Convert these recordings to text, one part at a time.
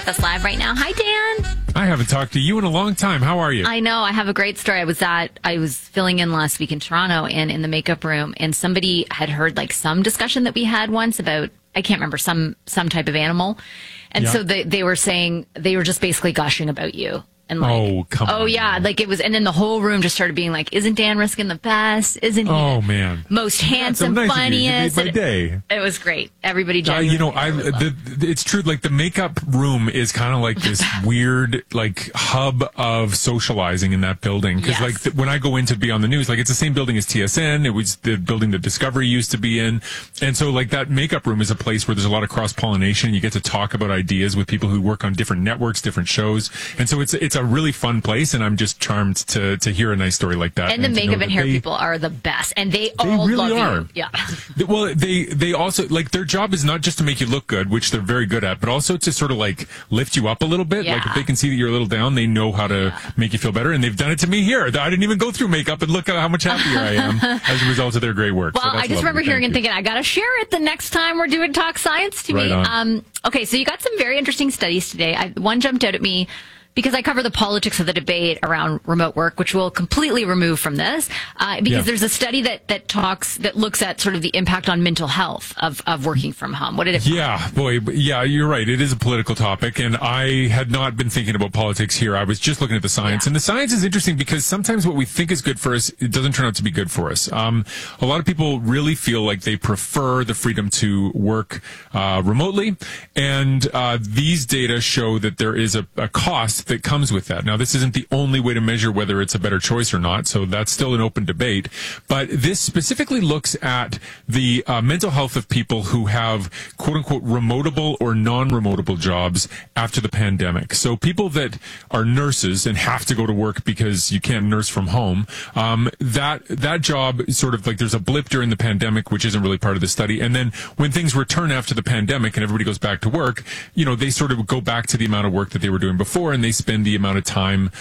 Us live right now. Hi, Dan. I haven't talked to you in a long time. How are you? I know. I have a great story. I was filling in last week in Toronto and in the makeup room, and somebody had heard like some discussion that we had once about, I can't remember, some type of animal. And so they were saying, they were just basically gushing about you. And like, oh, come on. Oh, yeah. Like it was, and then the whole room just started being like, isn't Dan Riskin the best? Isn't he most handsome, so nice funniest? Of you. You made my day. It was great. Everybody genuinely. It's true. Like the makeup room is kind of like this weird, like hub of socializing in that building. Cause like when I go in to be on the news, like it's the same building as TSN. It was the building that Discovery used to be in. And so like that makeup room is a place where there's a lot of cross pollination. You get to talk about ideas with people who work on different networks, different shows. And so it's a really fun place, and I'm just charmed to hear a nice story like that. And the makeup and hair people are the best, and they all really love you. Yeah. Well, they also, like, their job is not just to make you look good, which they're very good at, but also to sort of like lift you up a little bit. Like if they can see that you're a little down, they know how to make you feel better, and they've done it to me here. I didn't even go through makeup, and look at how much happier I am as a result of their great work. Well, so I just remember hearing and thinking, I got to share it the next time we're doing Talk Science to me. Okay, so you got some very interesting studies today. One jumped out at me, because I cover the politics of the debate around remote work, which we'll completely remove from this, because there's a study that looks at sort of the impact on mental health of working from home. What did it find? Yeah, you're right. It is a political topic, and I had not been thinking about politics here. I was just looking at the science, and the science is interesting because sometimes what we think is good for us, it doesn't turn out to be good for us. A lot of people really feel like they prefer the freedom to work remotely, and these data show that there is a cost that comes with that. Now, this isn't the only way to measure whether it's a better choice or not, so that's still an open debate. But this specifically looks at the mental health of people who have quote-unquote remotable or non-remotable jobs after the pandemic. So people that are nurses and have to go to work because you can't nurse from home, that job sort of like there's a blip during the pandemic, which isn't really part of the study. And then when things return after the pandemic and everybody goes back to work, they sort of go back to the amount of work that they were doing before, and they spend the amount of time,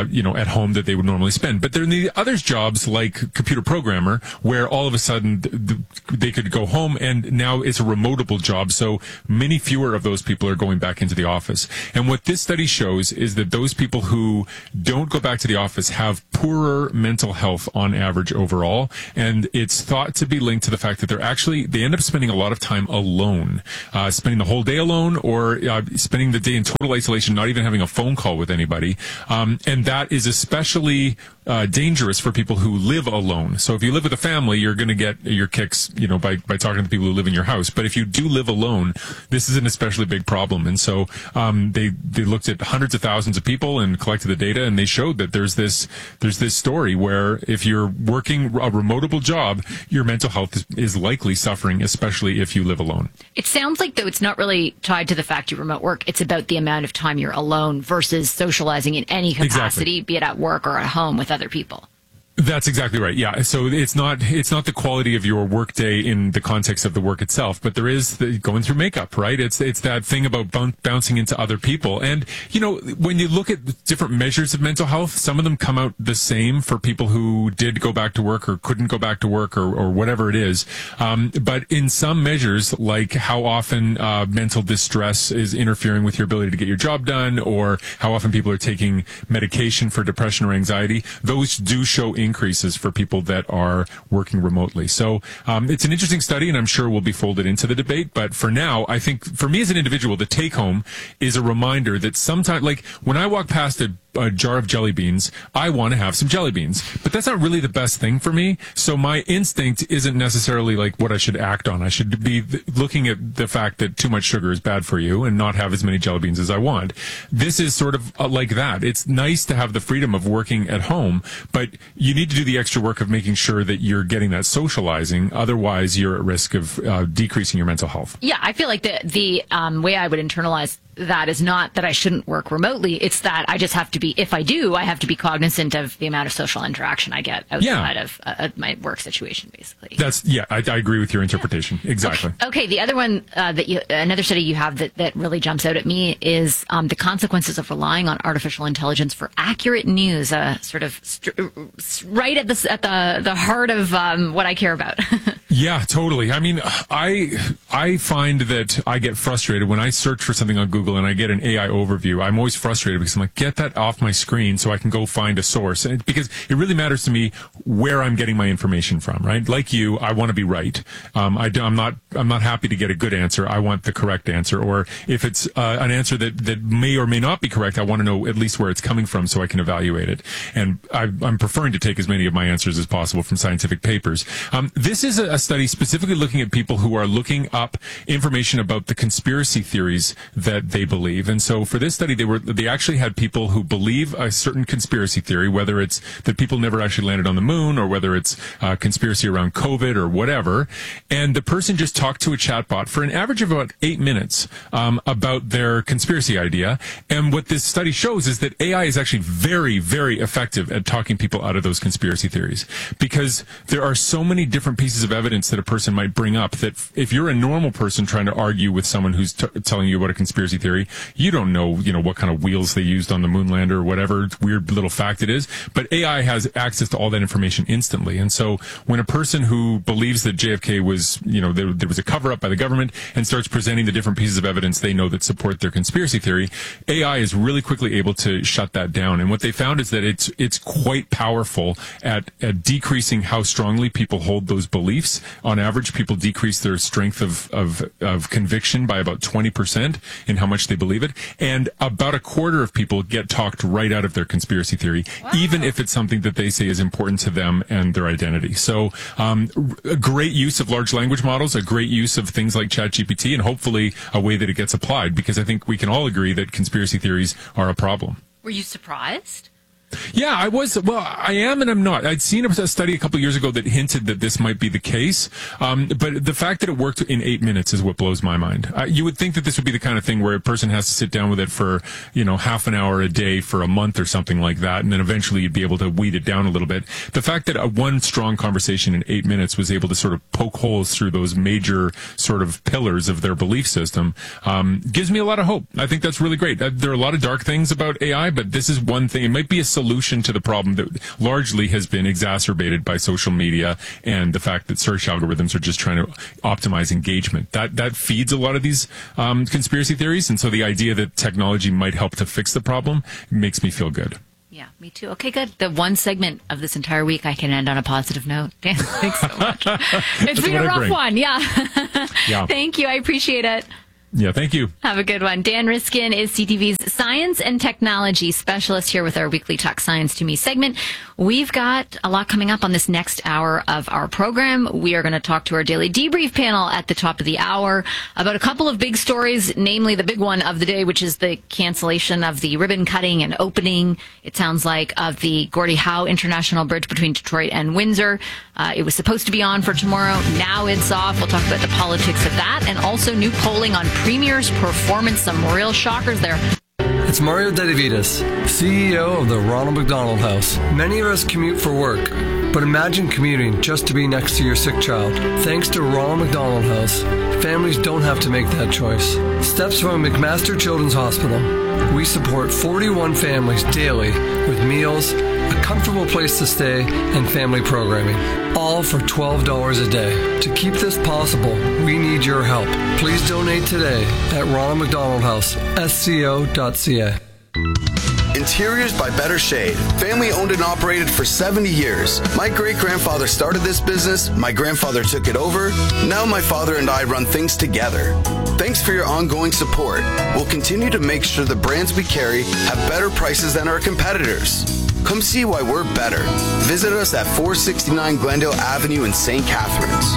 at home that they would normally spend. But there are the other jobs like computer programmer, where all of a sudden they could go home, and now it's a remotable job. So many fewer of those people are going back into the office. And what this study shows is that those people who don't go back to the office have poorer mental health on average overall. And it's thought to be linked to the fact that they end up spending a lot of time alone, spending the whole day alone, or spending the day in total isolation, not even having a phone call with anybody. And that is especially dangerous for people who live alone. So if you live with a family, you're going to get your kicks, by talking to the people who live in your house. But if you do live alone, this is an especially big problem. And so they looked at hundreds of thousands of people and collected the data, and they showed that there's this story where if you're working a remotable job, your mental health is likely suffering, especially if you live alone. It sounds like, though, it's not really tied to the fact you remote work. It's about the amount of time you're alone versus socializing in any capacity, be it at work or at home with other people. That's exactly right. Yeah. So it's not the quality of your workday in the context of the work itself, but there is going through makeup, right? It's that thing about bouncing into other people. And, when you look at different measures of mental health, some of them come out the same for people who did go back to work or couldn't go back to work or whatever it is. But in some measures, like how often mental distress is interfering with your ability to get your job done, or how often people are taking medication for depression or anxiety, those do show increases for people that are working remotely. So it's an interesting study, and I'm sure will be folded into the debate. But for now, I think for me as an individual, the take home is a reminder that sometimes, like when I walk past a jar of jelly beans, I want to have some jelly beans, but that's not really the best thing for me. So my instinct isn't necessarily like what I should act on. I should be looking at the fact that too much sugar is bad for you and not have as many jelly beans as I want. This is sort of like that. It's nice to have the freedom of working at home, but you need to do the extra work of making sure that you're getting that socializing. Otherwise, you're at risk of decreasing your mental health. Yeah, I feel like the way I would internalize that is not that I shouldn't work remotely. It's that I just have to be, if I do, I have to be cognizant of the amount of social interaction I get outside of my work situation, basically. I agree with your interpretation. Exactly. Okay. The other one another study you have that really jumps out at me is the consequences of relying on artificial intelligence for accurate news, sort of right at the heart of what I care about. Yeah, totally. I mean, I find that I get frustrated when I search for something on Google and I get an AI overview. I'm always frustrated because I'm like, get that off my screen so I can go find a source. And because it really matters to me where I'm getting my information from, right? Like you, I want to be right. I'm not happy to get a good answer. I want the correct answer. Or if it's an answer that may or may not be correct, I want to know at least where it's coming from so I can evaluate it. And I'm preferring to take as many of my answers as possible from scientific papers. This is a study specifically looking at people who are looking up information about the conspiracy theories that they believe. And so for this study, they actually had people who believe a certain conspiracy theory, whether it's that people never actually landed on the moon or whether it's conspiracy around COVID or whatever. And the person just talked to a chatbot for an average of about 8 minutes about their conspiracy idea. And what this study shows is that AI is actually very, very effective at talking people out of those conspiracy theories, because there are so many different pieces of evidence that a person might bring up that if you're a normal person trying to argue with someone who's telling you about a conspiracy theory, you don't know, what kind of wheels they used on the moon lander or whatever weird little fact it is. But AI has access to all that information instantly. And so when a person who believes that JFK was, there was a cover up by the government and starts presenting the different pieces of evidence they know that support their conspiracy theory, AI is really quickly able to shut that down. And what they found is that it's quite powerful at decreasing how strongly people hold those beliefs. On average, people decrease their strength of conviction by about 20% in how much they believe it. And about a quarter of people get talked right out of their conspiracy theory, even if it's something that they say is important to them and their identity. So a great use of large language models, a great use of things like ChatGPT, and hopefully a way that it gets applied, because I think we can all agree that conspiracy theories are a problem. Were you surprised? Yeah, I was. Well, I am and I'm not. I'd seen a study a couple of years ago that hinted that this might be the case. But the fact that it worked in 8 minutes is what blows my mind. You would think that this would be the kind of thing where a person has to sit down with it for, half an hour a day for a month or something like that. And then eventually you'd be able to weed it down a little bit. The fact that one strong conversation in 8 minutes was able to sort of poke holes through those major sort of pillars of their belief system gives me a lot of hope. I think that's really great. There are a lot of dark things about AI, but this is one thing. It might be a solution to the problem that largely has been exacerbated by social media and the fact that search algorithms are just trying to optimize engagement. That feeds a lot of these conspiracy theories, and so the idea that technology might help to fix the problem makes me feel good. Yeah, me too. Okay, good. The one segment of this entire week I can end on a positive note. Dan, thanks so much. It's been a rough one. Yeah. Thank you. I appreciate it. Yeah, thank you. Have a good one. Dan Riskin is CTV's science and technology specialist here with our weekly Talk Science to Me segment. We've got a lot coming up on this next hour of our program. We are going to talk to our daily debrief panel at the top of the hour about a couple of big stories, namely the big one of the day, which is the cancellation of the ribbon cutting and opening, it sounds like, of the Gordie Howe International Bridge between Detroit and Windsor. It was supposed to be on for tomorrow. Now it's off. We'll talk about the politics of that, and also new polling on Premier's performance. Some real shockers there. It's Mario Dedivitas, CEO of the Ronald McDonald House. Many of us commute for work, but imagine commuting just to be next to your sick child. Thanks to Ronald McDonald House, families don't have to make that choice. Steps from McMaster Children's Hospital. We support 41 families daily with meals, a comfortable place to stay, and family programming, all for $12 a day. To keep this possible, we need your help. Please donate today at Ronald McDonald House, sco.ca. Interiors by Better Shade. Family owned and operated for 70 years. My great-grandfather started this business. My grandfather took it over. Now my father and I run things together. Thanks for your ongoing support. We'll continue to make sure the brands we carry have better prices than our competitors. Come see why we're better. Visit us at 469 Glendale Avenue in St. Catharines.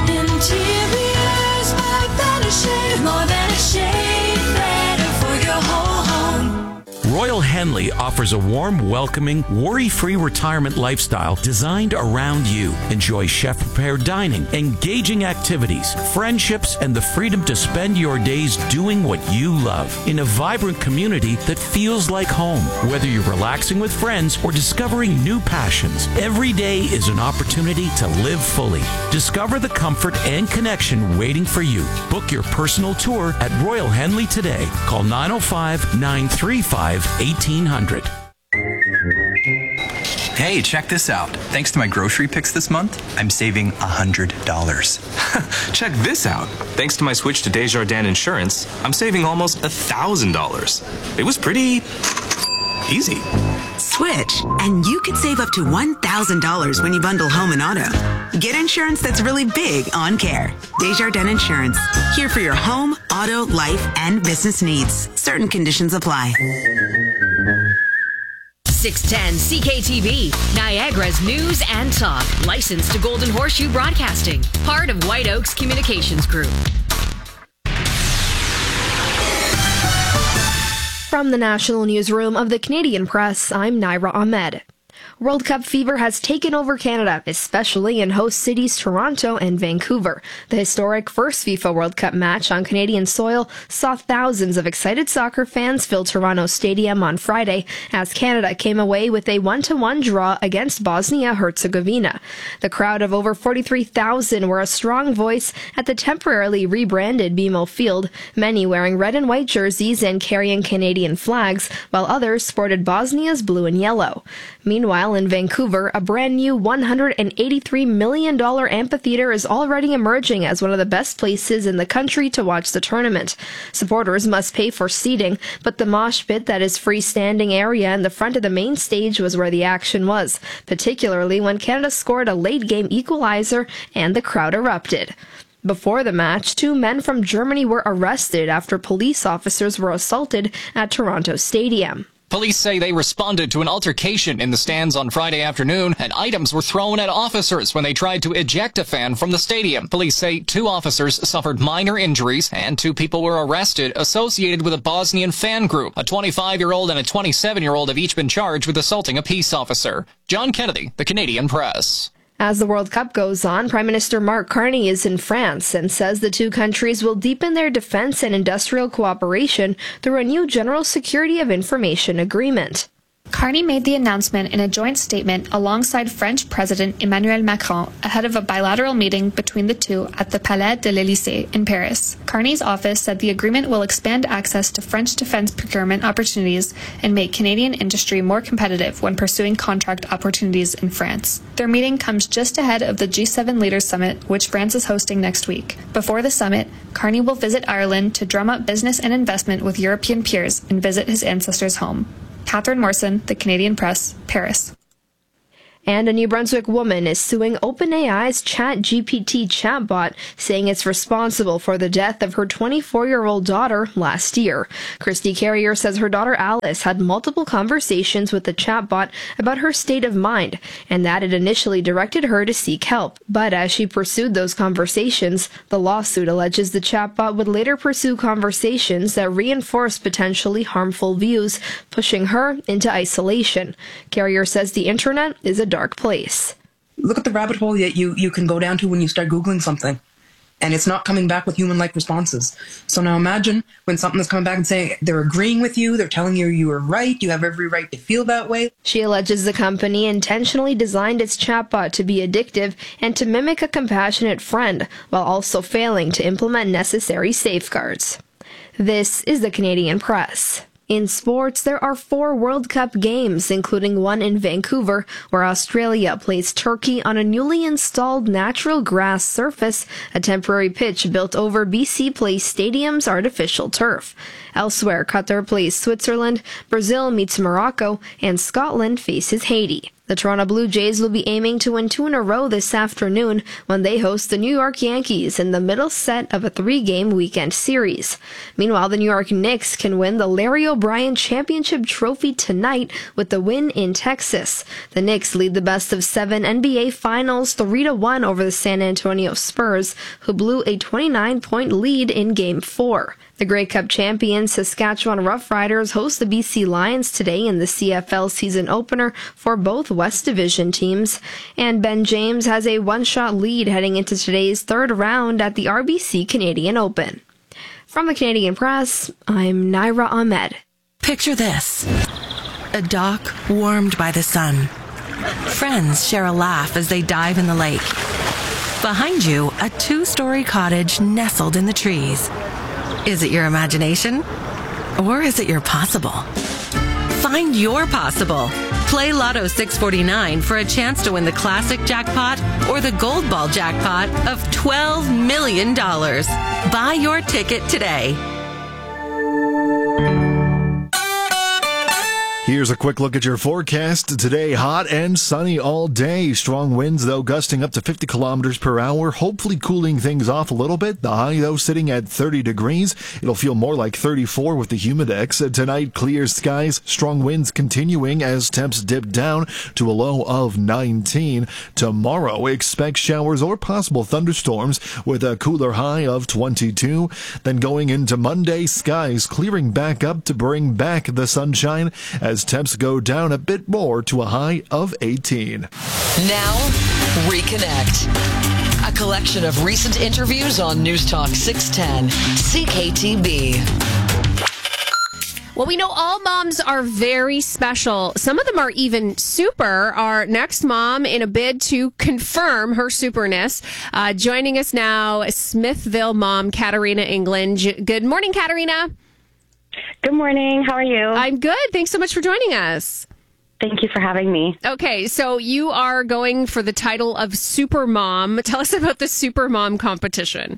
Interiors by Better Shade. More than a shade, better for your whole home. Royal Henley offers a warm, welcoming, worry-free retirement lifestyle designed around you. Enjoy chef-prepared dining, engaging activities, friendships, and the freedom to spend your days doing what you love in a vibrant community that feels like home. Whether you're relaxing with friends or discovering new passions, every day is an opportunity to live fully. Discover the comfort and connection waiting for you. Book your personal tour at Royal Henley today. Call 905-935-1800. Hey, check this out. Thanks to my grocery picks this month, I'm saving $100. Check this out. Thanks to my switch to Desjardins Insurance, I'm saving almost $1,000. It was pretty easy. Switch, and you could save up to $1,000 when you bundle home and auto. Get insurance that's really big on care. Desjardins Insurance. Here for your home, auto, life, and business needs. Certain conditions apply. 610 CKTV, Niagara's news and talk. Licensed to Golden Horseshoe Broadcasting. Part of White Oaks Communications Group. From the National Newsroom of the Canadian Press, I'm Naira Ahmed. World Cup fever has taken over Canada, especially in host cities Toronto and Vancouver. The historic first FIFA World Cup match on Canadian soil saw thousands of excited soccer fans fill Toronto Stadium on Friday as Canada came away with a 1-1 draw against Bosnia-Herzegovina. The crowd of over 43,000 were a strong voice at the temporarily rebranded BMO Field, many wearing red and white jerseys and carrying Canadian flags, while others sported Bosnia's blue and yellow. Meanwhile, in Vancouver, a brand new $183 million amphitheater is already emerging as one of the best places in the country to watch the tournament. Supporters must pay for seating, but the mosh pit that is freestanding area in the front of the main stage was where the action was, particularly when Canada scored a late-game equalizer and the crowd erupted. Before the match, 2 men from Germany were arrested after police officers were assaulted at Toronto Stadium. Police say they responded to an altercation in the stands on Friday afternoon, and items were thrown at officers when they tried to eject a fan from the stadium. Police say 2 officers suffered minor injuries, and 2 people were arrested associated with a Bosnian fan group. A 25-year-old and a 27-year-old have each been charged with assaulting a peace officer. John Kennedy, The Canadian Press. As the World Cup goes on, Prime Minister Mark Carney is in France and says the 2 countries will deepen their defense and industrial cooperation through a new General Security of Information agreement. Carney made the announcement in a joint statement alongside French President Emmanuel Macron ahead of a bilateral meeting between the two at the Palais de l'Élysée in Paris. Carney's office said the agreement will expand access to French defense procurement opportunities and make Canadian industry more competitive when pursuing contract opportunities in France. Their meeting comes just ahead of the G7 Leaders Summit, which France is hosting next week. Before the summit, Carney will visit Ireland to drum up business and investment with European peers and visit his ancestors' home. Catherine Morrison, The Canadian Press, Paris. And a New Brunswick woman is suing OpenAI's ChatGPT chatbot, saying it's responsible for the death of her 24-year-old daughter last year. Christy Carrier says her daughter Alice had multiple conversations with the chatbot about her state of mind, and that it initially directed her to seek help. But as she pursued those conversations, the lawsuit alleges the chatbot would later pursue conversations that reinforce potentially harmful views, pushing her into isolation. Carrier says the internet is a dark place. Look at the rabbit hole that you can go down to when you start Googling something, and it's not coming back with human-like responses. So now imagine when something is coming back and saying they're agreeing with you, they're telling you you are right, you have every right to feel that way. She alleges the company intentionally designed its chatbot to be addictive and to mimic a compassionate friend, while also failing to implement necessary safeguards. This is the Canadian Press. In sports, there are 4 World Cup games, including one in Vancouver, where Australia plays Turkey on a newly installed natural grass surface, a temporary pitch built over BC Place Stadium's artificial turf. Elsewhere, Qatar plays Switzerland, Brazil meets Morocco, and Scotland faces Haiti. The Toronto Blue Jays will be aiming to win 2 in a row this afternoon when they host the New York Yankees in the middle set of a 3-game weekend series. Meanwhile, the New York Knicks can win the Larry O'Brien Championship Trophy tonight with the win in Texas. The Knicks lead the best-of-7 NBA Finals 3-1 over the San Antonio Spurs, who blew a 29-point lead in Game 4. The Grey Cup champions Saskatchewan Roughriders host the BC Lions today in the CFL season opener for both West Division teams. And Ben James has a 1-shot lead heading into today's 3rd round at the RBC Canadian Open. From the Canadian Press, I'm Naira Ahmed. Picture this. A dock warmed by the sun. Friends share a laugh as they dive in the lake. Behind you, a 2-story cottage nestled in the trees. Is it your imagination? Or is it your possible? Find your possible. Play Lotto 649 for a chance to win the classic jackpot or the gold ball jackpot of $12 million. Buy your ticket today. Here's a quick look at your forecast. Today, hot and sunny all day. Strong winds, though, gusting up to 50 kilometers per hour, hopefully cooling things off a little bit. The high, though, sitting at 30 degrees. It'll feel more like 34 with the humidex. Tonight, clear skies, strong winds continuing as temps dip down to a low of 19. Tomorrow, expect showers or possible thunderstorms with a cooler high of 22. Then going into Monday, skies clearing back up to bring back the sunshine as temps go down a bit more to a high of 18. Now, Reconnect. A collection of recent interviews on News Talk 610, CKTB. Well, we know all moms are very special. Some of them are even super. Our next mom, in a bid to confirm her superness, joining us now, Smithville mom, Katarina England. Good morning, Katarina. Good morning. How are you? I'm good. Thanks so much for joining us. Thank you for having me. Okay, so you are going for the title of Super Mom. Tell us about the Super Mom competition.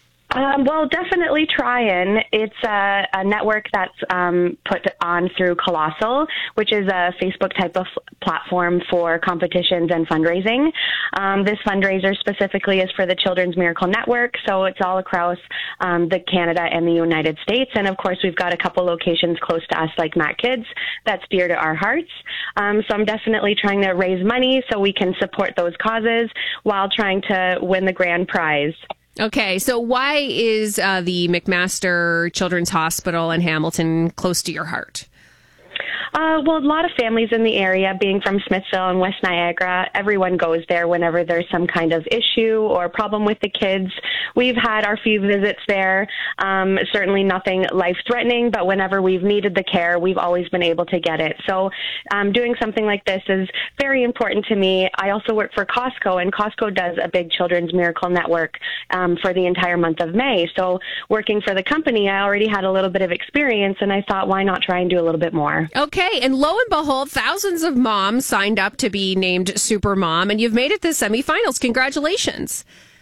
Well, definitely trying. It's a network that's put on through Colossal, which is a Facebook type of platform for competitions and fundraising. This fundraiser specifically is for the Children's Miracle Network, so it's all across the Canada and the United States. And of course, we've got a couple locations close to us, like Mac Kids, that's dear to our hearts. So I'm definitely trying to raise money so we can support those causes while trying to win the grand prize. Okay, so why is the McMaster Children's Hospital in Hamilton close to your heart? Well, a lot of families in the area, being from Smithville and West Niagara, everyone goes there whenever there's some kind of issue or problem with the kids. We've had our few visits there, certainly nothing life-threatening, but whenever we've needed the care, we've always been able to get it. So doing something like this is very important to me. I also work for Costco, and Costco does a big Children's Miracle Network for the entire month of May. So working for the company, I already had a little bit of experience, and I thought, why not try and do a little bit more? Okay, and lo and behold, thousands of moms signed up to be named Super Mom, and you've made it to the semifinals. Congratulations.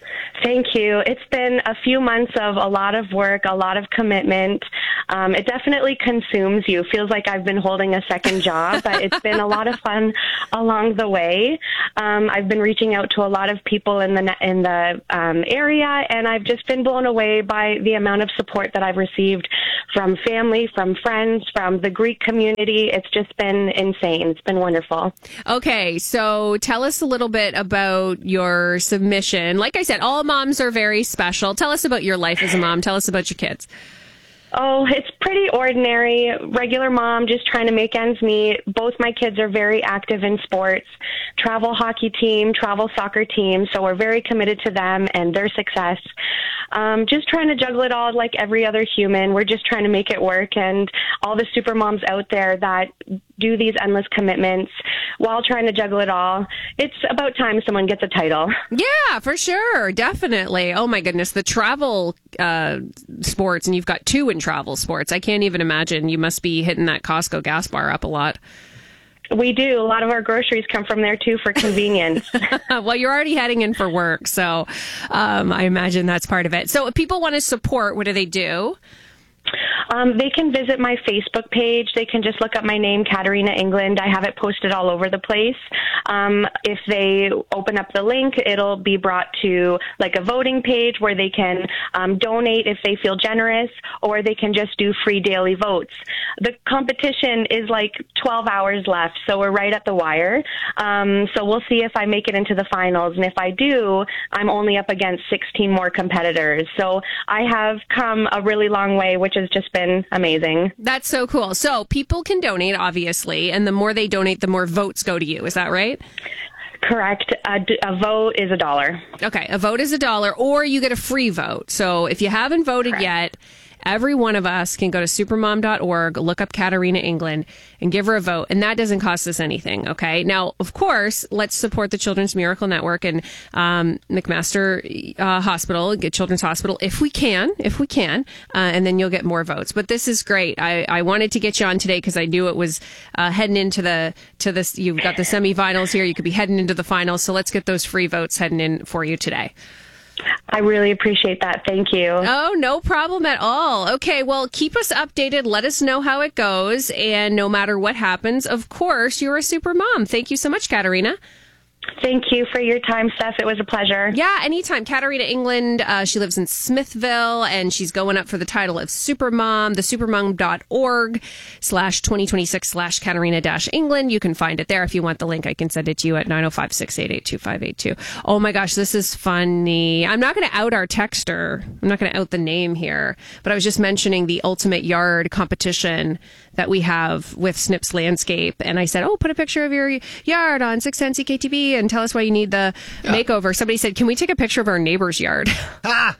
Thank you. It's been a few months of a lot of work, a lot of commitment. It definitely consumes you. Feels like I've been holding a second job, but it's been a lot of fun along the way. I've been reaching out to a lot of people in the area, and I've just been blown away by the amount of support that I've received from family, from friends, from the Greek community. It's just been insane. It's been wonderful. Okay, so tell us a little bit about your submission. Like I said, all moms are very special. Tell us about your life as a mom. Tell us about your kids. Oh, it's pretty ordinary, regular mom, just trying to make ends meet. Both my kids are very active in sports, travel hockey team, travel soccer team, so we're very committed to them and their success. Just trying to juggle it all like every other human. We're just trying to make it work, and all the super moms out there that do these endless commitments while trying to juggle it all. It's about time someone gets a title. Yeah, for sure. Definitely. Oh my goodness. The travel sports, and you've got two in travel sports. I can't even imagine. You must be hitting that Costco gas bar up a lot. We do. A lot of our groceries come from there too for convenience. Well, you're already heading in for work, so I imagine that's part of it. So if people want to support, what do they do? They can visit my Facebook page. They can just look up my name, Katarina England. I have it posted all over the place. If they open up the link, it'll be brought to like a voting page where they can donate if they feel generous, or they can just do free daily votes. The competition is like 12 hours left, so we're right at the wire. So we'll see if I make it into the finals. And if I do, I'm only up against 16 more competitors. So I have come a really long way, which has just been amazing. That's so cool. So people can donate, obviously, and the more they donate, the more votes go to you. Is that right? Correct. A vote is $1. Okay, a vote is $1, or you get a free vote. So if you haven't voted yet, every one of us can go to supermom.org, look up Katarina England, and give her a vote. And that doesn't cost us anything, okay? Now, of course, let's support the Children's Miracle Network and McMaster Hospital, Children's Hospital, if we can, and then you'll get more votes. But this is great. I wanted to get you on today because I knew it was heading into this. You've got the semifinals here. You could be heading into the finals. So let's get those free votes heading in for you today. I really appreciate that. Thank you. Oh, no problem at all. Okay, well, keep us updated. Let us know how it goes. And no matter what happens, of course, you're a super mom. Thank you so much, Katarina. Thank you for your time, Steph. It was a pleasure. Yeah, anytime. Katarina England, she lives in Smithville, and she's going up for the title of Supermom, the supermom.org/2026/Katarina-England. You can find it there. If you want the link, I can send it to you at 905-688-2582. Oh my gosh, this is funny. I'm not going to out our texter. I'm not going to out the name here, but I was just mentioning the Ultimate Yard competition that we have with Snips Landscape. And I said, put a picture of your yard on 610 CKTV and tell us why you need the makeover. Somebody said, can we take a picture of our neighbor's yard? Oh,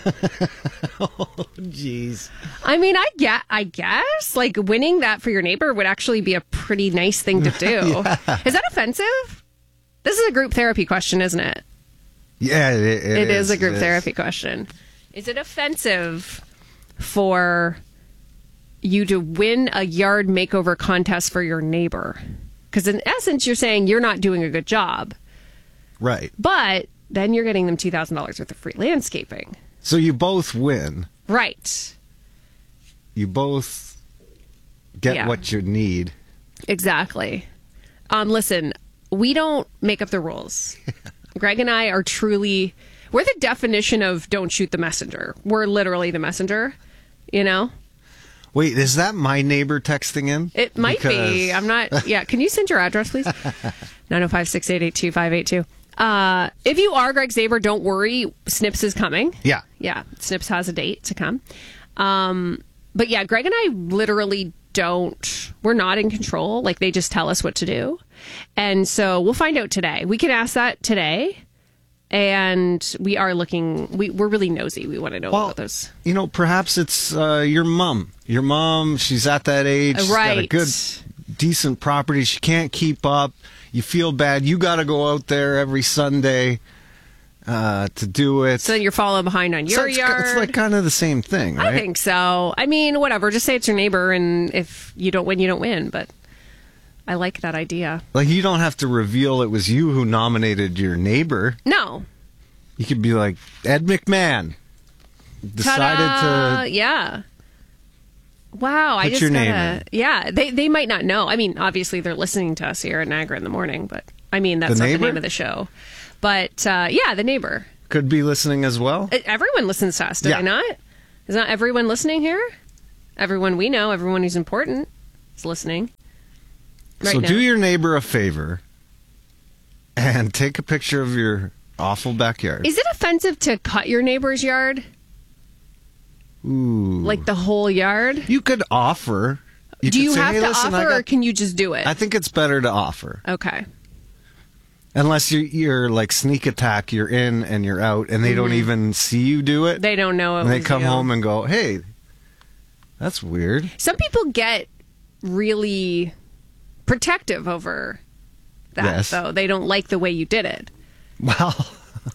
jeez. I mean, I guess like winning that for your neighbor would actually be a pretty nice thing to do. Yeah. Is that offensive? This is a group therapy question, isn't it? Yeah, it is a group therapy question. Is it offensive for you to win a yard makeover contest for your neighbor? Because in essence, you're saying you're not doing a good job. Right. But then you're getting them $2,000 worth of free landscaping. So you both win. Right. You both get what you need. Exactly. Listen, we don't make up the rules. Greg and I are we're the definition of don't shoot the messenger. We're literally the messenger, you know? Wait, is that my neighbor texting in? It might be. I'm not. Yeah. Can you send your address, please? 905-688-2582. If you are Greg's neighbor, don't worry. Snips is coming. Yeah. Yeah. Snips has a date to come. But yeah, Greg and I literally we're not in control. Like, they just tell us what to do. And so we'll find out today. We can ask that today. And we are we're really nosy. We want to know about those. You know, perhaps it's your mom. Your mom, she's at that age. She's got a good, decent property. She can't keep up. You feel bad. You got to go out there every Sunday to do it. So then you're falling behind on your yard. It's like kind of the same thing, right? I think so. I mean, whatever. Just say it's your neighbor, and if you don't win, you don't win. But I like that idea. Like, you don't have to reveal it was you who nominated your neighbor. No. You could be like, Ed McMahon decided to... Yeah. Wow. Put your name in. Yeah. They might not know. I mean, obviously, they're listening to us here at Niagara in the morning, but I mean, that's not the name of the show. But yeah, the neighbor. Could be listening as well. Everyone listens to us, do they not? Is not everyone listening here? Everyone we know, everyone who's important is listening. So do your neighbor a favor and take a picture of your awful backyard. Is it offensive to cut your neighbor's yard? Ooh. Like the whole yard? You could offer. Do you have to offer, or can you just do it? I think it's better to offer. Okay. Unless you're like sneak attack, you're in and you're out, and they don't even see you do it. They don't know it. And they come home and go, hey, that's weird. Some people get really protective over that, though. They don't like the way you did it. Well,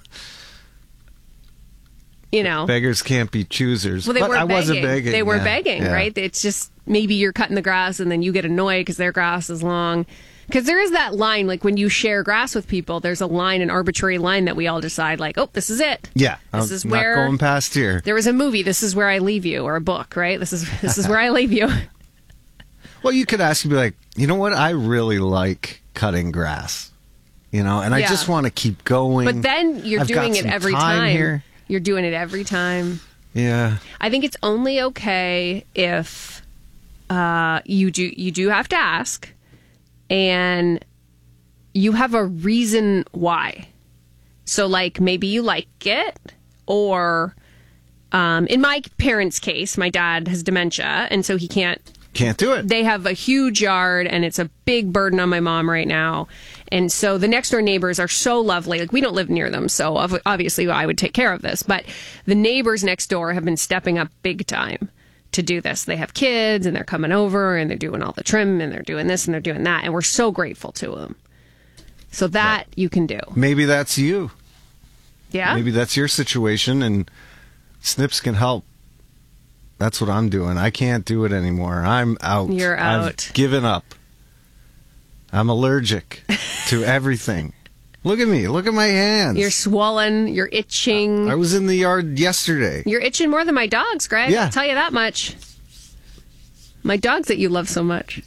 you know, beggars can't be choosers. Well, I wasn't begging. They were begging, right? It's just maybe you're cutting the grass and then you get annoyed because their grass is long. Because there is that line, like when you share grass with people, there's a line, an arbitrary line that we all decide, like, oh, this is it. Yeah, this is not where going past here. There was a movie, This Is Where I Leave You, or a book, right? This is where I leave you. Well, you could ask, be like, you know what? I really like cutting grass, you know, and I just want to keep going. But then you're doing it every time. Here. You're doing it every time. Yeah. I think it's only okay if you do have to ask, and you have a reason why. So, like, maybe you like it, or in my parents' case, my dad has dementia, and so he can't do it. They have a huge yard, and it's a big burden on my mom right now. And so the next door neighbors are so lovely. Like, we don't live near them, so obviously I would take care of this. But the neighbors next door have been stepping up big time. to do this. They have kids and they're coming over and they're doing all the trim and they're doing this and they're doing that. And we're so grateful to them. So that you can do. Maybe that's you. Yeah. Maybe that's your situation and Snips can help. That's what I'm doing. I can't do it anymore. I'm out. You're out. I've given up. I'm allergic to everything. Look at me. Look at my hands. You're swollen. You're itching. I was in the yard yesterday. You're itching more than my dogs, Greg. Yeah. I'll tell you that much. My dogs that you love so much.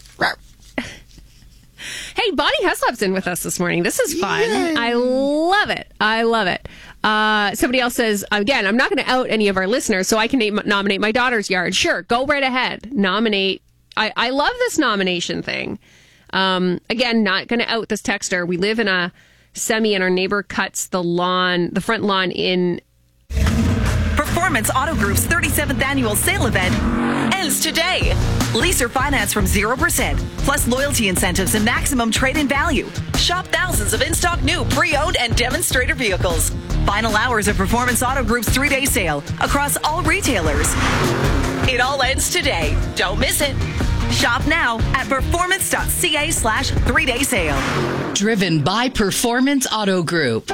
Hey, Bonnie Heslop's in with us this morning. This is fun. Yay. I love it. I love it. Somebody else says, again, I'm not going to out any of our listeners, so I can nominate my daughter's yard. Sure, go right ahead. Nominate. I love this nomination thing. Again, not going to out this texter. We live in a semi and our neighbor cuts the front lawn in. Performance Auto Group's 37th annual sale event ends today. Lease or finance from 0%, plus loyalty incentives and maximum trade-in value. Shop thousands of in-stock new, pre-owned, and demonstrator vehicles. Final hours of Performance Auto Group's 3-day sale across all retailers. It all ends today. Don't miss it. Shop now at performance.ca/3-day sale. Driven by Performance Auto Group.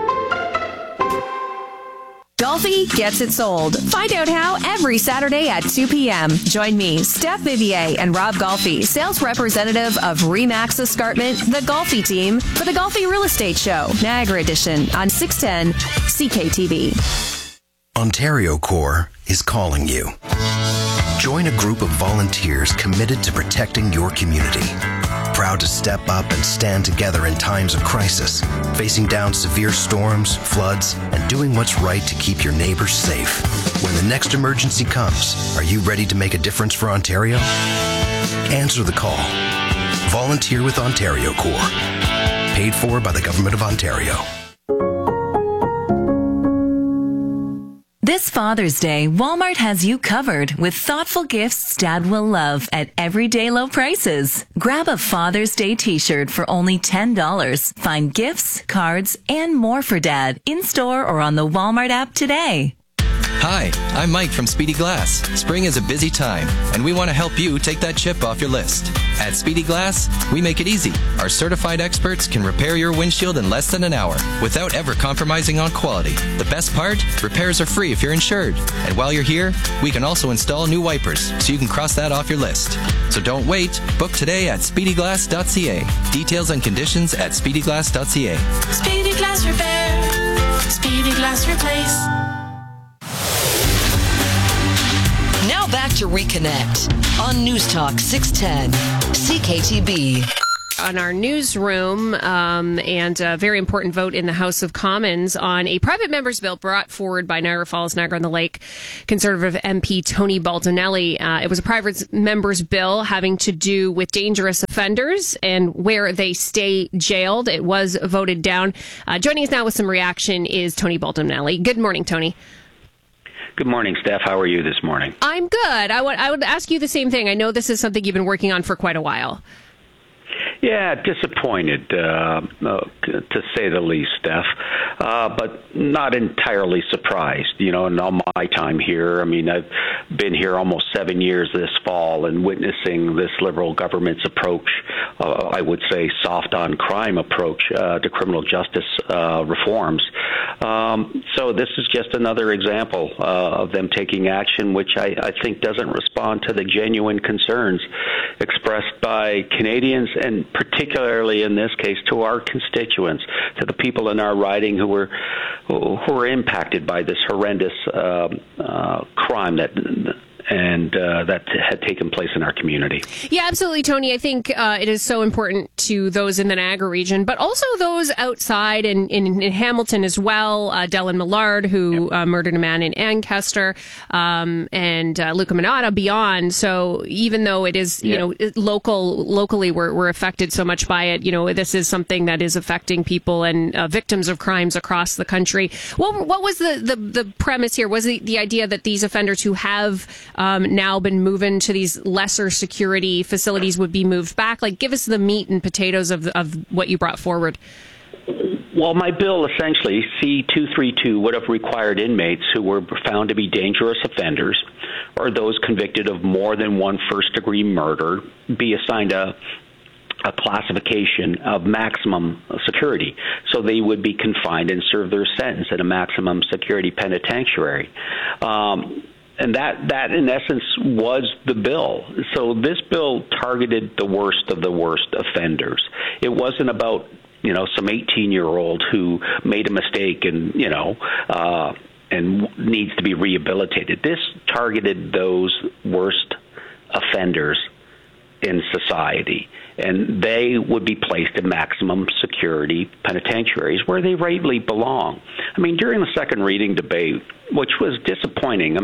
Golfi gets it sold. Find out how every Saturday at 2 p.m. Join me, Steph Vivier, and Rob Golfi, sales representative of RE/MAX Escarpment, the Golfi team, for the Golfi Real Estate Show, Niagara Edition, on 610 CKTV. Ontario Corps is calling you. Join a group of volunteers committed to protecting your community. Proud to step up and stand together in times of crisis, facing down severe storms, floods, and doing what's right to keep your neighbors safe. When the next emergency comes, are you ready to make a difference for Ontario? Answer the call. Volunteer with Ontario Corps. Paid for by the Government of Ontario. This Father's Day, Walmart has you covered with thoughtful gifts Dad will love at everyday low prices. Grab a Father's Day t-shirt for only $10. Find gifts, cards, and more for Dad in-store or on the Walmart app today. Hi, I'm Mike from Speedy Glass. Spring is a busy time, and we want to help you take that chip off your list. At Speedy Glass, we make it easy. Our certified experts can repair your windshield in less than an hour without ever compromising on quality. The best part? Repairs are free if you're insured. And while you're here, we can also install new wipers, so you can cross that off your list. So don't wait. Book today at speedyglass.ca. Details and conditions at speedyglass.ca. Speedy Glass Repair. Speedy Glass Replace. Now back to Reconnect on News Talk 610 CKTB. On our newsroom, and a very important vote in the House of Commons on a private member's bill brought forward by Niagara Falls, Niagara-on-the-Lake Conservative MP Tony Baldinelli. It was a private member's bill having to do with dangerous offenders and where they stay jailed. It was voted down. Joining us now with some reaction is Tony Baldinelli. Good morning, Tony. Good morning, Steph. How are you this morning? I'm good. I would ask you the same thing. I know this is something you've been working on for quite a while. Yeah, disappointed, to say the least, Steph, but not entirely surprised. You know, in all my time here, I mean, I've been here almost 7 years this fall and witnessing this Liberal government's approach, I would say soft on crime approach to criminal justice reforms. So this is just another example of them taking action, which I think doesn't respond to the genuine concerns expressed by Canadians, and particularly in this case to our constituents, to the people in our riding who were impacted by this horrendous crime that had taken place in our community. Yeah, absolutely, Tony. I think it is so important to those in the Niagara region, but also those outside and in Hamilton as well. Dylan Millard, who murdered a man in Ancaster, and Luca Minata beyond. So even though it is, you know, locally we're affected so much by it, you know, this is something that is affecting people and victims of crimes across the country. What was the premise here? Was the idea that these offenders who have now been moving to these lesser security facilities would be moved back? Like, give us the meat and potatoes of what you brought forward. Well, my bill essentially, C-232, would have required inmates who were found to be dangerous offenders or those convicted of more than one first-degree murder be assigned a classification of maximum security. So they would be confined and serve their sentence in a maximum security penitentiary. And that, in essence, was the bill. So this bill targeted the worst of the worst offenders. It wasn't about, some 18-year-old who made a mistake and, and needs to be rehabilitated. This targeted those worst offenders in society, and they would be placed in maximum security penitentiaries where they rightly belong. I mean, during the second reading debate, which was disappointing,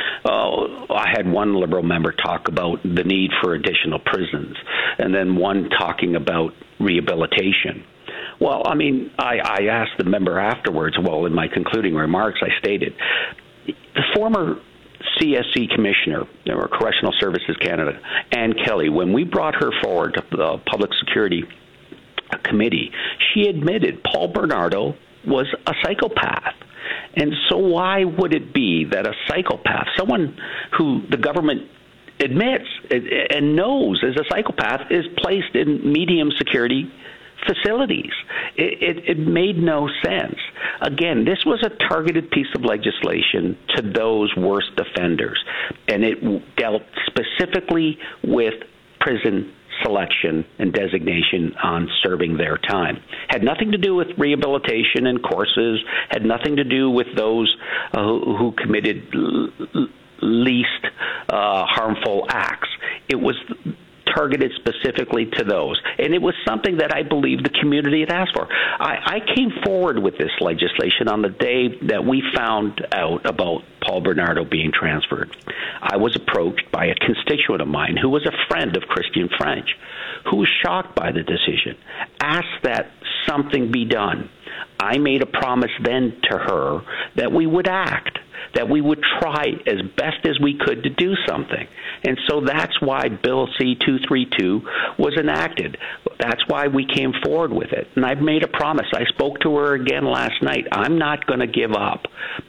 I had one Liberal member talk about the need for additional prisons, and then one talking about rehabilitation. Well, I asked the member afterwards, in my concluding remarks, I stated, the former CSC Commissioner, or Correctional Services Canada, Ann Kelly, when we brought her forward to the Public Security Committee, she admitted Paul Bernardo was a psychopath. And so why would it be that a psychopath, someone who the government admits and knows is a psychopath, is placed in medium security facilities? It made no sense. Again, this was a targeted piece of legislation to those worst offenders, and it dealt specifically with prison selection and designation on serving their time. Had nothing to do with rehabilitation and courses, had nothing to do with those who committed least harmful acts. It was targeted specifically to those. And it was something that I believe the community had asked for. I came forward with this legislation on the day that we found out about Paul Bernardo being transferred. I was approached by a constituent of mine who was a friend of Christian French, who was shocked by the decision, asked that something be done. I made a promise then to her that we would act, that we would try as best as we could to do something. And so that's why Bill C-232 was enacted. That's why we came forward with it. And I've made a promise. I spoke to her again last night. I'm not going to give up.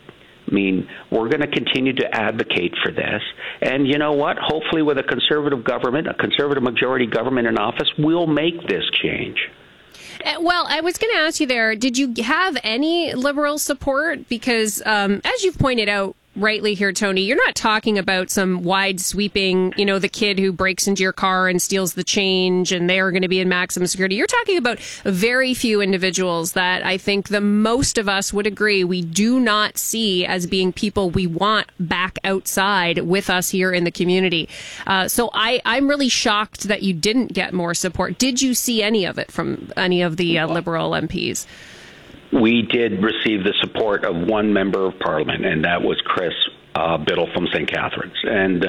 We're going to continue to advocate for this. And you know what? Hopefully with a conservative government, a conservative majority government in office, we'll make this change. Well, I was going to ask you there, did you have any Liberal support? Because as you've pointed out rightly here, Tony, you're not talking about some wide sweeping, the kid who breaks into your car and steals the change and they're going to be in maximum security. You're talking about very few individuals that I think the most of us would agree we do not see as being people we want back outside with us here in the community. So I'm really shocked that you didn't get more support. Did you see any of it from any of the Liberal MPs? We did receive the support of one member of Parliament, and that was Chris Biddle from St. Catharines. And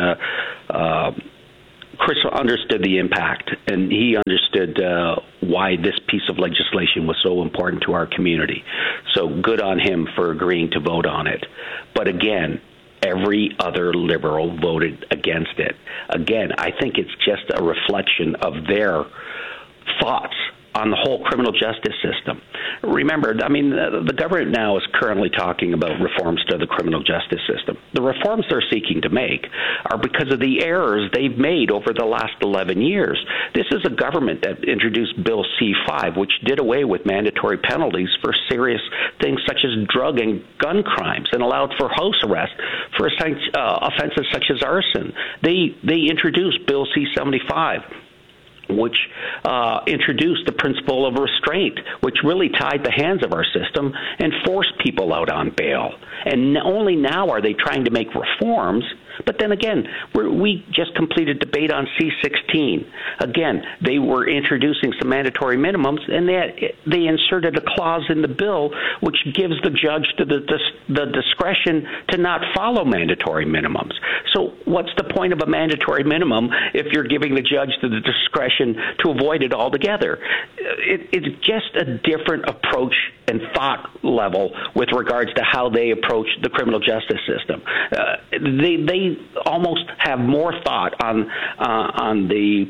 Chris understood the impact, and he understood why this piece of legislation was so important to our community. So good on him for agreeing to vote on it. But again, every other Liberal voted against it. Again, I think it's just a reflection of their thoughts on the whole criminal justice system. Remember, the government now is currently talking about reforms to the criminal justice system. The reforms they're seeking to make are because of the errors they've made over the last 11 years. This is a government that introduced Bill C-5, which did away with mandatory penalties for serious things such as drug and gun crimes and allowed for house arrest for offenses such as arson. They introduced Bill C-75, which introduced the principle of restraint, which really tied the hands of our system and forced people out on bail. And only now are they trying to make reforms. But then again, we just completed debate on C-16. Again, they were introducing some mandatory minimums, and they inserted a clause in the bill which gives the judge the discretion to not follow mandatory minimums. So what's the point of a mandatory minimum if you're giving the judge the discretion to avoid it altogether? It's just a different approach and thought level with regards to how they approach the criminal justice system. They almost have more thought on the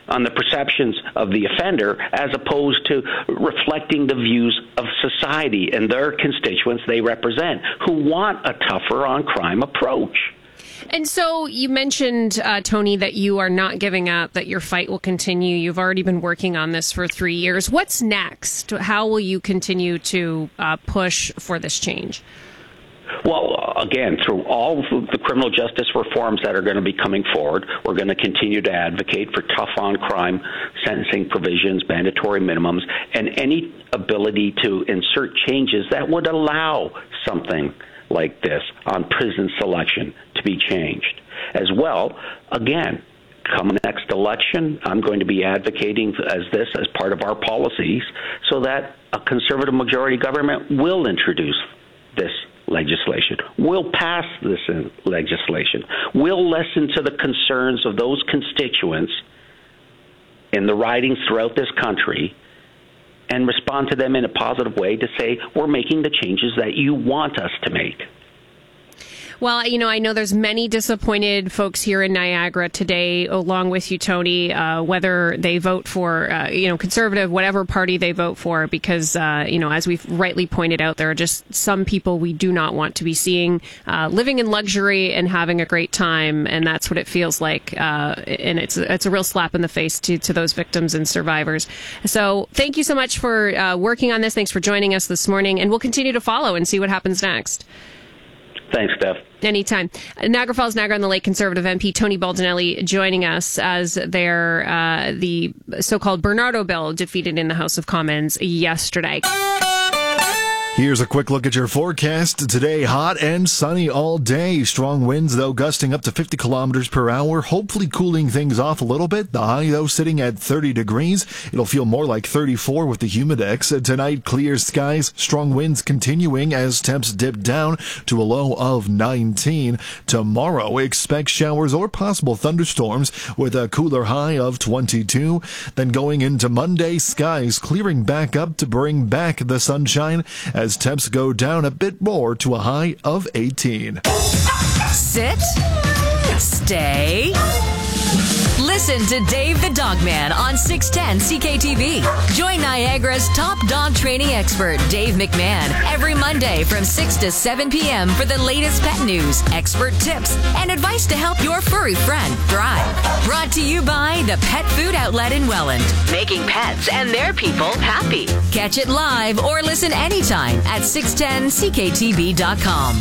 on the perceptions of the offender as opposed to reflecting the views of society and their constituents they represent, who want a tougher on crime approach. And so you mentioned, Tony, that you are not giving up, that your fight will continue. You've already been working on this for 3 years. What's next? How will you continue to push for this change? Well, again, through all of the criminal justice reforms that are going to be coming forward, we're going to continue to advocate for tough on crime sentencing provisions, mandatory minimums, and any ability to insert changes that would allow something like this on prison selection to be changed. As well, again, come next election, I'm going to be advocating as part of our policies so that a conservative majority government will introduce this legislation, will pass this legislation, will listen to the concerns of those constituents in the ridings throughout this country and respond to them in a positive way to say, we're making the changes that you want us to make. Well, I know there's many disappointed folks here in Niagara today, along with you, Tony, whether they vote for, conservative, whatever party they vote for, because, as we've rightly pointed out, there are just some people we do not want to be seeing living in luxury and having a great time. And that's what it feels like. And it's a real slap in the face to those victims and survivors. So thank you so much for working on this. Thanks for joining us this morning. And we'll continue to follow and see what happens next. Thanks, Steph. Anytime. Niagara Falls, Niagara on the Lake Conservative MP Tony Baldinelli joining us as the so-called Bernardo bill defeated in the House of Commons yesterday. Here's a quick look at your forecast. Today, hot and sunny all day. Strong winds, though, gusting up to 50 kilometers per hour, hopefully cooling things off a little bit. The high, though, sitting at 30 degrees. It'll feel more like 34 with the humidex. Tonight, clear skies, strong winds continuing as temps dip down to a low of 19. Tomorrow, expect showers or possible thunderstorms with a cooler high of 22. Then going into Monday, skies clearing back up to bring back the sunshine as temps go down a bit more to a high of 18. Sit. Stay. Listen to Dave the Dog Man on 610 CKTV. Join Niagara's top dog training expert, Dave McMahon, every Monday from 6 to 7 p.m. for the latest pet news, expert tips, and advice to help your furry friend thrive. Brought to you by the Pet Food Outlet in Welland, making pets and their people happy. Catch it live or listen anytime at 610CKTV.com.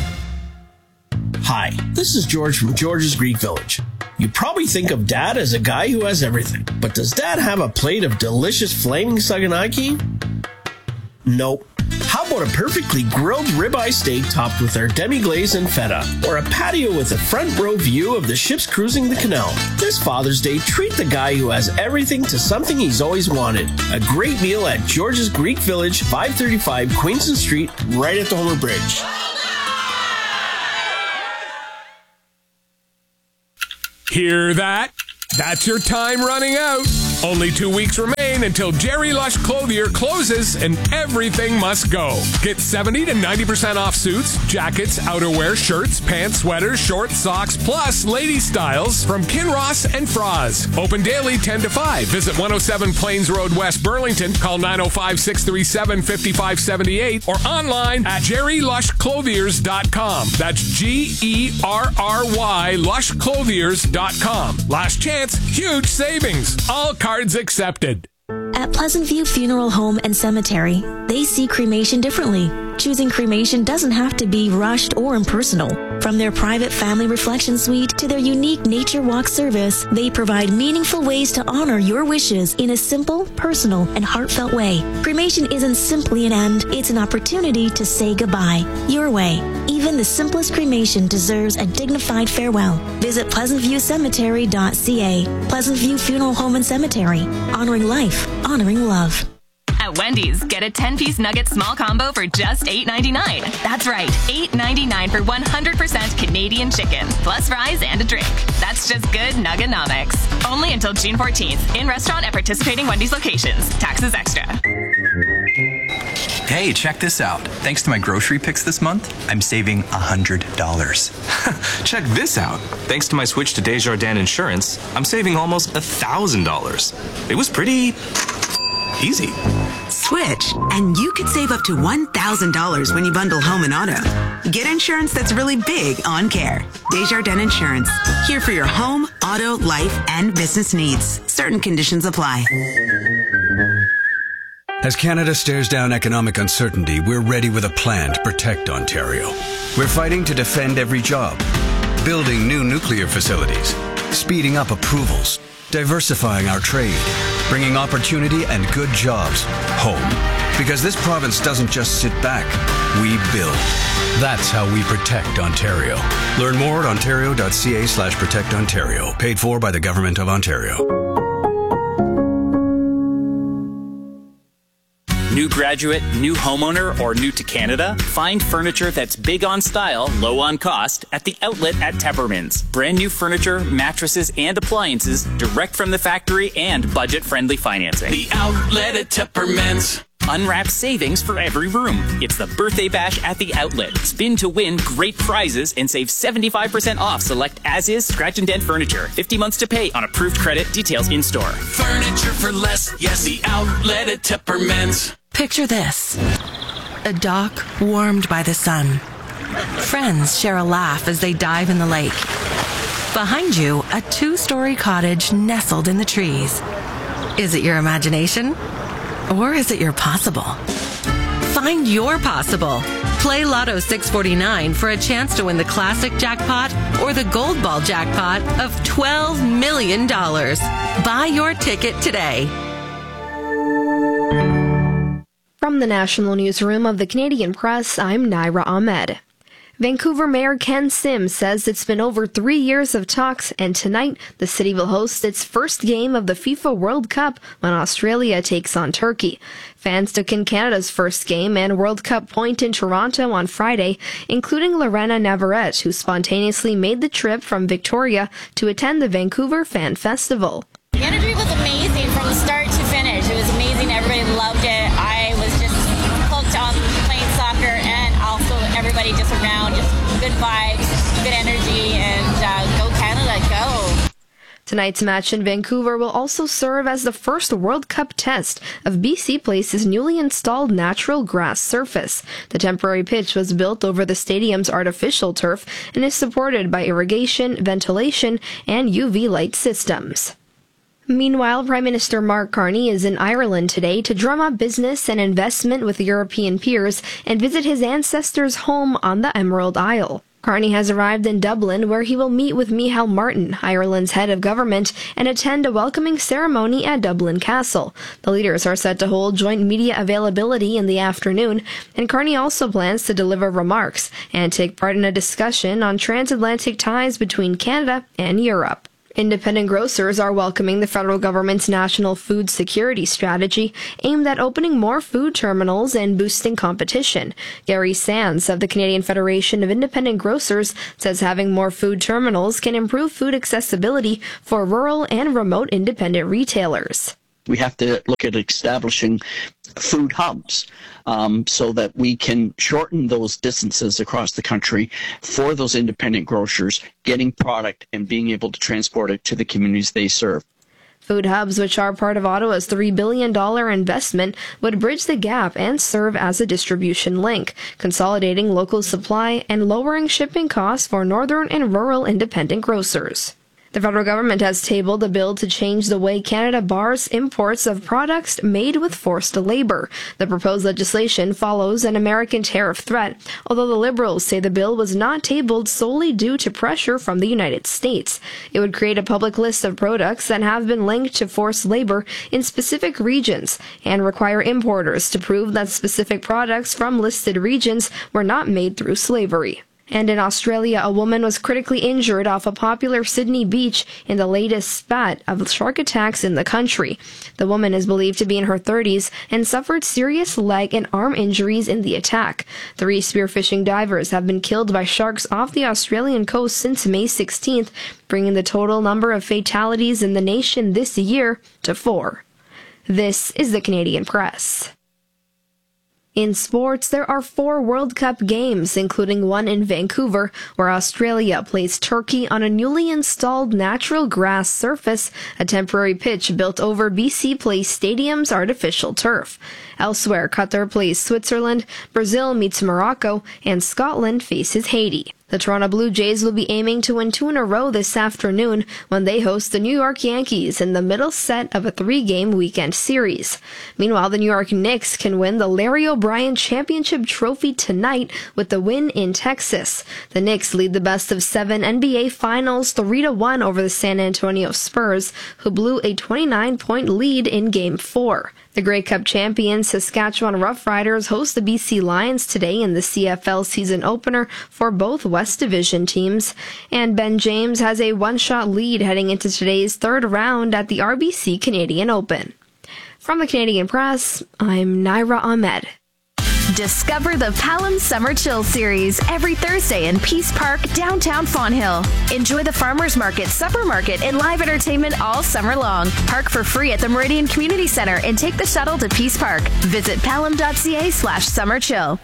Hi, this is George from George's Greek Village. You probably think of Dad as a guy who has everything, but does Dad have a plate of delicious flaming saganaki? Nope. How about a perfectly grilled ribeye steak topped with our demi-glaze and feta, or a patio with a front row view of the ships cruising the canal? This Father's Day, treat the guy who has everything to something he's always wanted. A great meal at George's Greek Village, 535 Queenston Street, right at the Homer Bridge. Hear that? That's your time running out. Only 2 weeks remain until Jerry Lush Clothier closes and everything must go. Get 70 to 90% off suits, jackets, outerwear, shirts, pants, sweaters, shorts, socks, plus lady styles from Kinross and Froz. Open daily 10 to 5. Visit 107 Plains Road, West Burlington. Call 905-637-5578 or online at jerrylushclothiers.com. That's Gerry lushclothiers.com. Last chance, huge savings. All cards accepted. At Pleasant View Funeral Home and Cemetery, they see cremation differently. Choosing cremation doesn't have to be rushed or impersonal. From their private family reflection suite to their unique nature walk service, they provide meaningful ways to honor your wishes in a simple, personal, and heartfelt way. Cremation isn't simply an end, it's an opportunity to say goodbye. Your way. Even the simplest cremation deserves a dignified farewell. Visit pleasantviewcemetery.ca. Pleasant View Funeral Home and Cemetery. Honoring life. Honoring love. At Wendy's, get a 10-piece nugget small combo for just $8.99. That's right, $8.99 for 100% Canadian chicken, plus fries and a drink. That's just good Nuggenomics. Only until June 14th. In restaurant at participating Wendy's locations. Taxes extra. Hey, check this out. Thanks to my grocery picks this month, I'm saving $100. Check this out. Thanks to my switch to Desjardins Insurance, I'm saving almost $1,000. It was pretty easy. Switch, and you could save up to $1,000 when you bundle home and auto. Get insurance that's really big on care. Desjardins Insurance. Here for your home, auto, life, and business needs. Certain conditions apply. As Canada stares down economic uncertainty, we're ready with a plan to protect Ontario. We're fighting to defend every job, building new nuclear facilities, speeding up approvals, diversifying our trade, bringing opportunity and good jobs home. Because this province doesn't just sit back, we build. That's how we protect Ontario. Learn more at ontario.ca/protectontario. Paid for by the Government of Ontario. New graduate, new homeowner, or new to Canada? Find furniture that's big on style, low on cost at the outlet at Tepperman's. Brand new furniture, mattresses, and appliances direct from the factory and budget-friendly financing. The outlet at Tepperman's. Unwrapped savings for every room. It's the birthday bash at the outlet. Spin to win great prizes and save 75% off select as-is scratch and dent furniture. 50 months to pay on approved credit. Details in store. Furniture for less. Yes, the outlet at Tepperman's. Picture this. A dock warmed by the sun. Friends share a laugh as they dive in the lake. Behind you, a 2-story cottage nestled in the trees. Is it your imagination? Or is it your possible? Find your possible. Play Lotto 649 for a chance to win the classic jackpot or the gold ball jackpot of $12 million. Buy your ticket today. From the National Newsroom of the Canadian Press, I'm Naira Ahmed. Vancouver Mayor Ken Sims says it's been over 3 years of talks, and tonight the city will host its first game of the FIFA World Cup when Australia takes on Turkey. Fans took in Canada's first game and World Cup point in Toronto on Friday, including Lorena Navarrete, who spontaneously made the trip from Victoria to attend the Vancouver Fan Festival. The energy was amazing from start to finish. It was amazing. Everybody loved it. I was just hooked on playing soccer, and also everybody just around, just good vibes, good energy, and go Canada, go. Tonight's match in Vancouver will also serve as the first World Cup test of BC Place's newly installed natural grass surface. The temporary pitch was built over the stadium's artificial turf and is supported by irrigation, ventilation, and UV light systems. Meanwhile, Prime Minister Mark Carney is in Ireland today to drum up business and investment with European peers and visit his ancestors' home on the Emerald Isle. Carney has arrived in Dublin, where he will meet with Micheál Martin, Ireland's head of government, and attend a welcoming ceremony at Dublin Castle. The leaders are set to hold joint media availability in the afternoon, and Carney also plans to deliver remarks and take part in a discussion on transatlantic ties between Canada and Europe. Independent grocers are welcoming the federal government's national food security strategy aimed at opening more food terminals and boosting competition. Gary Sands of the Canadian Federation of Independent Grocers says having more food terminals can improve food accessibility for rural and remote independent retailers. We have to look at establishing food hubs so that we can shorten those distances across the country for those independent grocers, getting product and being able to transport it to the communities they serve. Food hubs, which are part of Ottawa's $3 billion investment, would bridge the gap and serve as a distribution link, consolidating local supply and lowering shipping costs for northern and rural independent grocers. The federal government has tabled a bill to change the way Canada bars imports of products made with forced labor. The proposed legislation follows an American tariff threat, although the Liberals say the bill was not tabled solely due to pressure from the United States. It would create a public list of products that have been linked to forced labor in specific regions and require importers to prove that specific products from listed regions were not made through slavery. And in Australia, a woman was critically injured off a popular Sydney beach in the latest spat of shark attacks in the country. The woman is believed to be in her 30s and suffered serious leg and arm injuries in the attack. 3 spearfishing divers have been killed by sharks off the Australian coast since May 16th, bringing the total number of fatalities in the nation this year to 4. This is the Canadian Press. In sports, there are 4 World Cup games, including one in Vancouver, where Australia plays Turkey on a newly installed natural grass surface, a temporary pitch built over BC Place Stadium's artificial turf. Elsewhere, Qatar plays Switzerland, Brazil meets Morocco, and Scotland faces Haiti. The Toronto Blue Jays will be aiming to win 2 in a row this afternoon when they host the New York Yankees in the middle set of a 3-game weekend series. Meanwhile, the New York Knicks can win the Larry O'Brien Championship Trophy tonight with the win in Texas. The Knicks lead the best-of-7 NBA Finals 3-1 over the San Antonio Spurs, who blew a 29-point lead in Game 4. The Grey Cup champions Saskatchewan Roughriders host the BC Lions today in the CFL season opener for both West Division teams. And Ben James has a 1-shot lead heading into today's 3rd round at the RBC Canadian Open. From the Canadian Press, I'm Naira Ahmed. Discover the Palam Summer Chill Series every Thursday in Peace Park, downtown Fonthill. Enjoy the Farmers Market, Supper Market, and live entertainment all summer long. Park for free at the Meridian Community Center and take the shuttle to Peace Park. Visit palam.ca/summerchill.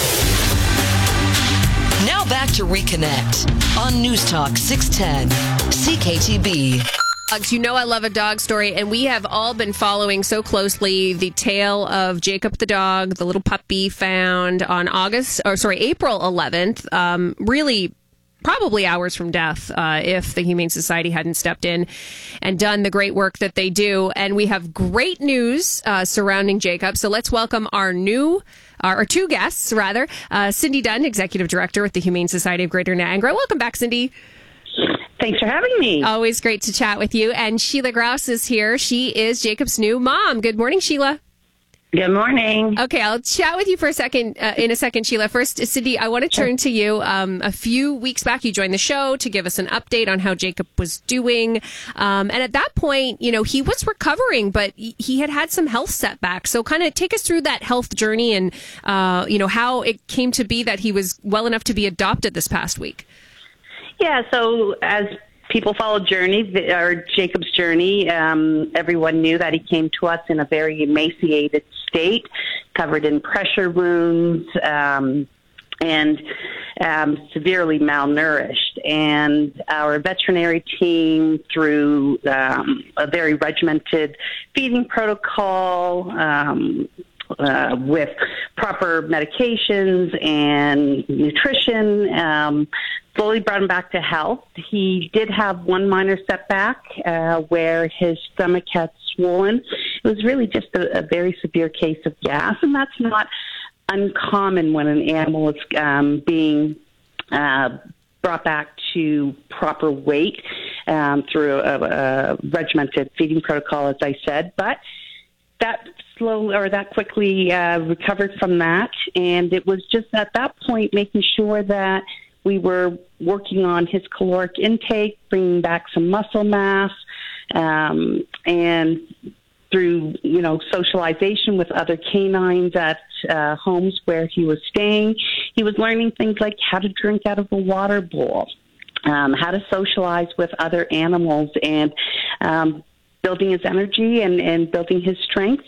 Now back to Reconnect on News Talk 610 CKTB. You know I love a dog story, and we have all been following so closely the tale of Jacob the dog, the little puppy found on April 11th. Really, probably hours from death, if the Humane Society hadn't stepped in and done the great work that they do. And we have great news surrounding Jacob. So let's welcome our 2 guests, rather. Cindy Dunn, Executive Director with the Humane Society of Greater Niagara. Welcome back, Cindy. Thanks for having me. Always great to chat with you. And Sheila Grouse is here. She is Jacob's new mom. Good morning, Sheila. Good morning. Okay, I'll chat with you for a second. In a second, Sheila. First, Cindy, I want to turn to you. A few weeks back, you joined the show to give us an update on how Jacob was doing. And at that point, he was recovering, but he had some health setbacks. So kind of take us through that health journey and, how it came to be that he was well enough to be adopted this past week. Yeah, so as people followed Jacob's journey, everyone knew that he came to us in a very emaciated state, covered in pressure wounds, and severely malnourished. And our veterinary team, through a very regimented feeding protocol, with proper medications and nutrition, slowly brought him back to health. He did have one minor setback where his stomach had swollen. It was really just a very severe case of gas, and that's not uncommon when an animal is being brought back to proper weight through a regimented feeding protocol, as I said. But that quickly recovered from that, and it was just at that point making sure that we were working on his caloric intake, bringing back some muscle mass, and through socialization with other canines at homes where he was staying, he was learning things like how to drink out of a water bowl, how to socialize with other animals, and building his energy and building his strength